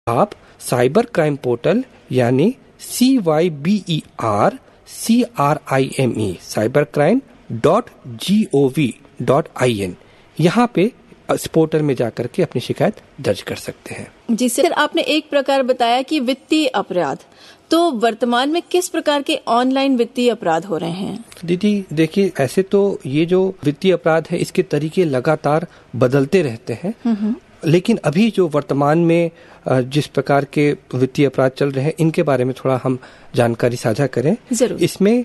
आप cyber crime portal यानी cybercrime.gov.in यहाँ पे इस पोर्टल में जाकर के अपनी शिकायत दर्ज कर सकते हैं। जी सर, आपने एक प्रकार बताया कि वित्तीय अपराध, तो वर्तमान में किस प्रकार के ऑनलाइन वित्तीय अपराध हो रहे हैं? दीदी देखिए, ऐसे तो ये जो वित्तीय अपराध है इसके तरीके लगातार बदलते रहते हैं, लेकिन अभी जो वर्तमान में जिस प्रकार के वित्तीय अपराध चल रहे हैं इनके बारे में थोड़ा हम जानकारी साझा करें। जरूर। इसमें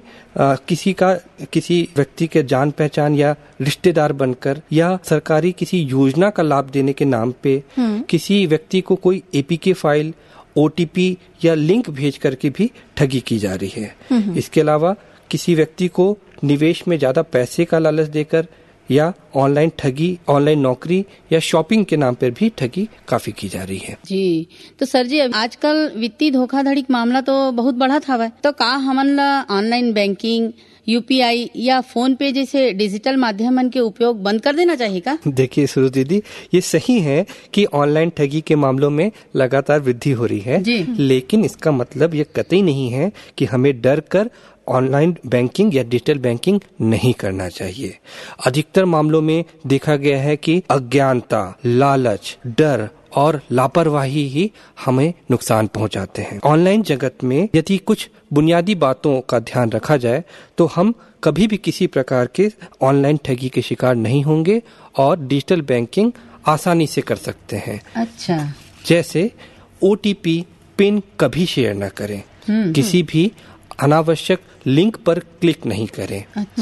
किसी व्यक्ति के जान पहचान या रिश्तेदार बनकर या सरकारी किसी योजना का लाभ देने के नाम पे किसी व्यक्ति को कोई एपीके फाइल, ओटीपी या लिंक भेज करके भी ठगी की जा रही है। इसके अलावा किसी व्यक्ति को निवेश में ज्यादा पैसे का लालच देकर या ऑनलाइन ठगी, ऑनलाइन नौकरी या शॉपिंग के नाम पर भी ठगी काफी की जा रही है। जी, तो सर जी आजकल वित्तीय धोखाधड़ी का मामला तो बहुत बढ़त हवा, तो का हमन ला ऑनलाइन बैंकिंग, यूपीआई या फोन पे जैसे डिजिटल माध्यमन के उपयोग बंद कर देना चाहिए का? देखिए सुरु दीदी, ये सही है कि ऑनलाइन ठगी के मामलों में लगातार वृद्धि हो रही है, लेकिन इसका मतलब ये कतई नहीं है कि हमें डर कर ऑनलाइन बैंकिंग या डिजिटल बैंकिंग नहीं करना चाहिए। अधिकतर मामलों में देखा गया है कि अज्ञानता, लालच, डर और लापरवाही ही हमें नुकसान पहुंचाते हैं। ऑनलाइन जगत में यदि कुछ बुनियादी बातों का ध्यान रखा जाए तो हम कभी भी किसी प्रकार के ऑनलाइन ठगी के शिकार नहीं होंगे और डिजिटल बैंकिंग आसानी से कर सकते हैं। अच्छा, जैसे ओटीपी पिन कभी शेयर न करें, किसी भी अनावश्यक लिंक पर क्लिक नहीं करें,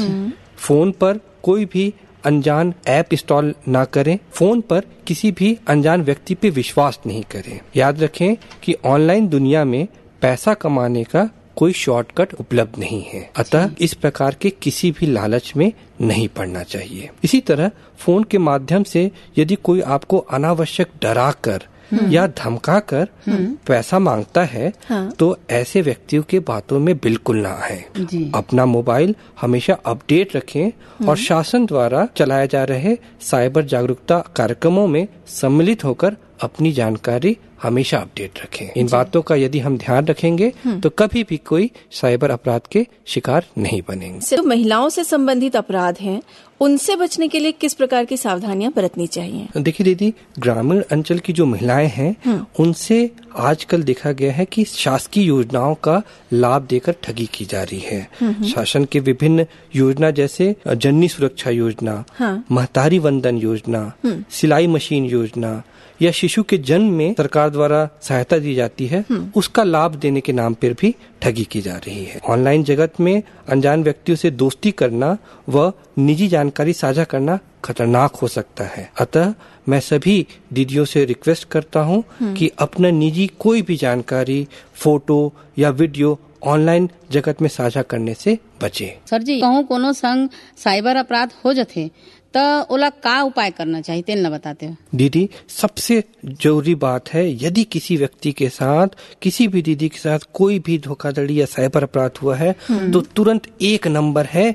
फोन पर कोई भी अनजान ऐप इंस्टॉल ना करें, फोन पर किसी भी अनजान व्यक्ति पे विश्वास नहीं करें। याद रखें कि ऑनलाइन दुनिया में पैसा कमाने का कोई शॉर्टकट उपलब्ध नहीं है, अतः इस प्रकार के किसी भी लालच में नहीं पड़ना चाहिए। इसी तरह फोन के माध्यम से यदि कोई आपको अनावश्यक डराकर या धमकाकर पैसा मांगता है तो ऐसे व्यक्तियों के बातों में बिल्कुल ना आए। अपना मोबाइल हमेशा अपडेट रखें और शासन द्वारा चलाए जा रहे साइबर जागरूकता कार्यक्रमों में सम्मिलित होकर अपनी जानकारी हमेशा अपडेट रखें। इन बातों का यदि हम ध्यान रखेंगे तो कभी भी कोई साइबर अपराध के शिकार नहीं बनेंगे। तो महिलाओं से संबंधित अपराध हैं, उनसे बचने के लिए किस प्रकार की सावधानियां बरतनी चाहिए? देखिए दीदी, ग्रामीण अंचल की जो महिलाएं हैं उनसे आजकल देखा गया है कि शासकीय योजनाओं का लाभ देकर ठगी की जा रही है। शासन के विभिन्न योजना जैसे जननी सुरक्षा योजना, महतारी वंदन योजना, सिलाई मशीन योजना या शिशु के जन्म में सरकार द्वारा सहायता दी जाती है, उसका लाभ देने के नाम पर भी ठगी की जा रही है। ऑनलाइन जगत में अनजान व्यक्तियों से दोस्ती करना व निजी जानकारी साझा करना खतरनाक हो सकता है, अतः मैं सभी दीदियों से रिक्वेस्ट करता हूं कि अपना निजी कोई भी जानकारी, फोटो या वीडियो ऑनलाइन जगत में साझा करने से बचे। सर जी, कहूँ कोनो संग साइबर अपराध हो जाते तो ओला का उपाय करना चाहिए, तेन बताते हो? दीदी, सबसे जरूरी बात है यदि किसी व्यक्ति के साथ, किसी भी दीदी के साथ कोई भी धोखाधड़ी या साइबर अपराध हुआ है तो तुरंत एक नंबर है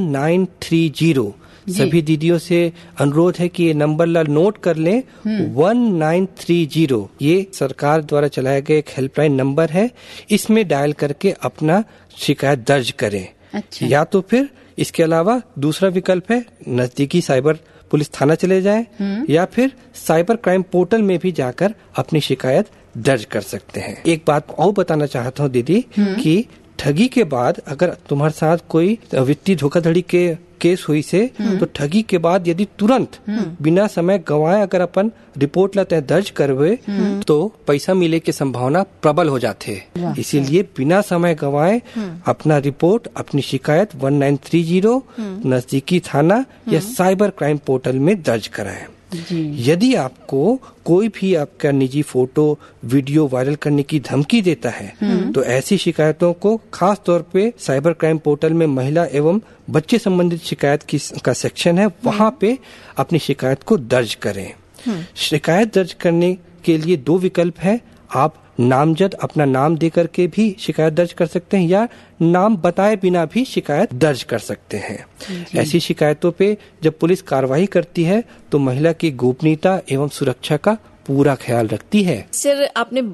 1930। सभी दीदियों से अनुरोध है कि ये नंबर ला नोट कर लें, 1930। ये सरकार द्वारा चलाया गया एक हेल्पलाइन नंबर है, इसमें डायल करके अपना शिकायत दर्ज करें। अच्छा। या तो फिर इसके अलावा दूसरा विकल्प है नजदीकी साइबर पुलिस थाना चले जाएं या फिर साइबर क्राइम पोर्टल में भी जाकर अपनी शिकायत दर्ज कर सकते हैं। एक बात और बताना चाहता हूँ दीदी कि ठगी के बाद अगर तुम्हारे साथ कोई वित्तीय धोखाधड़ी के केस हुई से तो ठगी के बाद यदि तुरंत बिना समय गंवाए अगर अपन रिपोर्ट लाते हैं, दर्ज करवे तो पैसा मिले की संभावना प्रबल हो जाते हैं। इसीलिए बिना समय गंवाए अपना रिपोर्ट, अपनी शिकायत 1930 नजदीकी थाना या साइबर क्राइम पोर्टल में दर्ज कराएं। यदि आपको कोई भी आपका निजी फोटो, वीडियो वायरल करने की धमकी देता है तो ऐसी शिकायतों को खास तौर पे साइबर क्राइम पोर्टल में महिला एवं बच्चे संबंधित शिकायत का सेक्शन है, वहां पे अपनी शिकायत को दर्ज करें। शिकायत दर्ज करने के लिए दो विकल्प है, आप नामजद अपना नाम देकर के भी शिकायत दर्ज कर सकते हैं या नाम बताए बिना भी शिकायत दर्ज कर सकते हैं। ऐसी शिकायतों पे जब पुलिस कार्रवाई करती है तो महिला की गोपनीयता एवं सुरक्षा का पूरा ख्याल रखती है। सर, आपने